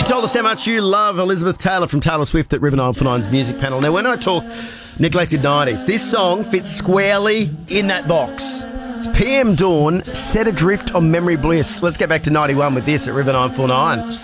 You told us how much you love Elizabeth Taylor from Taylor Swift at River 949's music panel. Now, when I talk neglected 90s, this song fits squarely in that box. It's PM Dawn, Set Adrift on Memory Bliss. Let's get back to 91 with this at River 949.